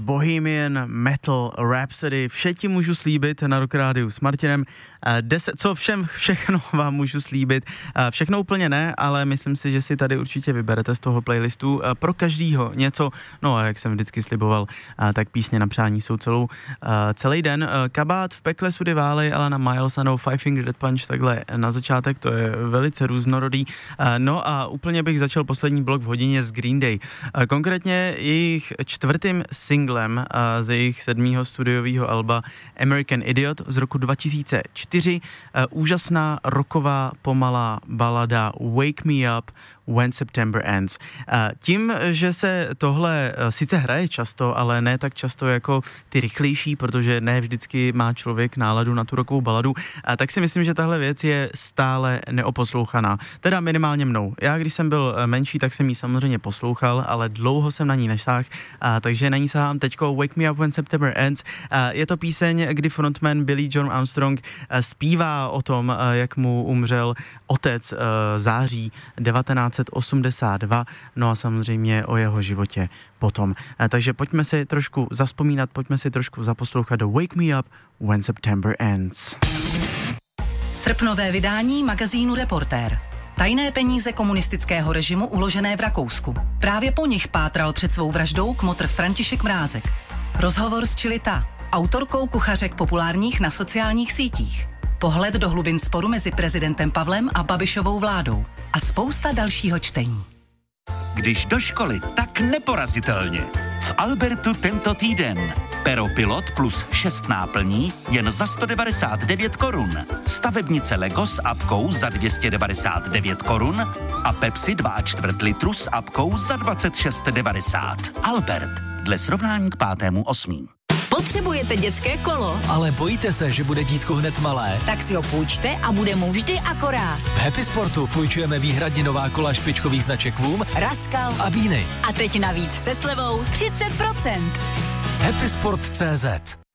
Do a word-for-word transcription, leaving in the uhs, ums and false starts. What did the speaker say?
Bohemian Metal Rhapsody. Vše ti můžu slíbit na Rock Rádiu s Martinem. Deset, co všem, všechno vám můžu slíbit. Všechno úplně ne, ale myslím si, že si tady určitě vyberete z toho playlistu pro každýho něco. No a jak jsem vždycky sliboval, tak písně na přání jsou celou, celý den. Kabát v pekle sudy vály, ale na Miles a No Five Finger Death Punch takhle na začátek, to je velice různorodý. No a úplně bych začal poslední blok v hodině z Green Day. Konkrétně jejich čtvrtým singlem z jejich sedmého studiového alba American Idiot z roku dva tisíce čtyři. Úžasná rocková pomalá balada Wake Me Up When September Ends. Tím, že se tohle sice hraje často, ale ne tak často jako ty rychlejší, protože ne vždycky má člověk náladu na tu rockovou baladu, tak si myslím, že tahle věc je stále neoposlouchaná. Teda minimálně mnou. Já, když jsem byl menší, tak jsem ji samozřejmě poslouchal, ale dlouho jsem na ní nesáhl, takže na ní sahám teďko Wake Me Up When September Ends. Je to píseň, kdy frontman Billy John Armstrong zpívá o tom, jak mu umřel otec září devatenáct set osmdesát dva, no a samozřejmě o jeho životě potom. Takže pojďme si trošku zaspomínat, pojďme si trošku zaposlouchat do Wake Me Up When September Ends. Srpnové vydání magazínu Reportér. Tajné peníze komunistického režimu uložené v Rakousku. Právě po nich pátral před svou vraždou kmotr František Mrázek. Rozhovor s Čilita, autorkou kuchařek populárních na sociálních sítích. Pohled do hlubin sporu mezi prezidentem Pavlem a Babišovou vládou a spousta dalšího čtení. Když do školy, tak neporazitelně. V Albertu tento týden. Peropilot plus šest náplní jen za sto devadesát devět korun. Stavebnice Lego s apkou za dvě stě devadesát devět korun a Pepsi dva čtvrt litru s apkou za dvacet šest devadesát. Albert, dle srovnání k pátému osmí. Potřebujete dětské kolo? Ale bojíte se, že bude dítku hned malé? Tak si ho půjčte a bude mu vždy akorát. V Happy Sportu půjčujeme výhradně nová kola špičkových značek Voom, Raskal a Bíny. A teď navíc se slevou třicet procent. Happy Sport tečka cé zet.